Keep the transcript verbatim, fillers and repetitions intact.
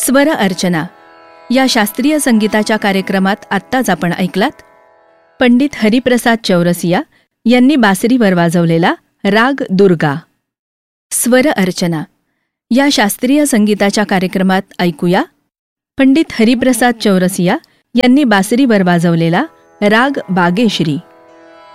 स्वर अर्चना या शास्त्रीय संगीताच्या कार्यक्रमात आत्ताच आपण ऐकलात पंडित हरिप्रसाद चौरसिया यांनी बासरीवर वाजवलेला राग दुर्गा. स्वर अर्चना या शास्त्रीय संगीताच्या कार्यक्रमात ऐकूया पंडित हरिप्रसाद चौरसिया यांनी बासरीवर वाजवलेला राग बागेश्री.